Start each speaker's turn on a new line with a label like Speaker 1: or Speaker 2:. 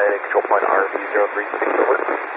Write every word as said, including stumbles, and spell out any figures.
Speaker 1: Atlantic, control point R V zero three six, over.